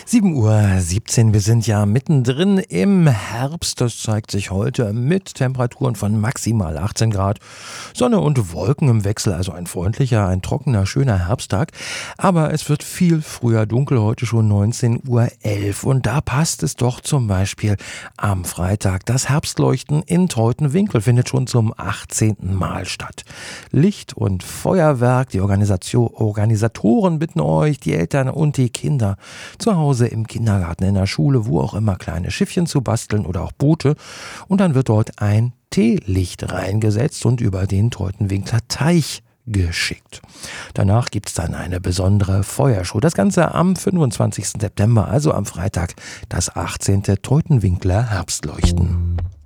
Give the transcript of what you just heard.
7:17 Uhr, wir sind ja mittendrin im Herbst. Das zeigt sich heute mit Temperaturen von maximal 18 Grad. Sonne und Wolken im Wechsel, also ein freundlicher, ein trockener, schöner Herbsttag. Aber es wird viel früher dunkel, heute schon 19:11 Uhr. Und da passt es doch zum Beispiel am Freitag. Das Herbstleuchten in Teutenwinkel findet schon zum 18. Mal statt. Licht und Feuerwerk, die Organisatoren bitten euch, die Eltern und die Kinder zu Hause im Kindergarten, in der Schule, wo auch immer, kleine Schiffchen zu basteln oder auch Boote. Und dann wird dort ein Teelicht reingesetzt und über den Teutenwinkler Teich geschickt. Danach gibt es dann eine besondere Feuershow. Das Ganze am 25. September, also am Freitag, das 18. Teutenwinkler Herbstleuchten.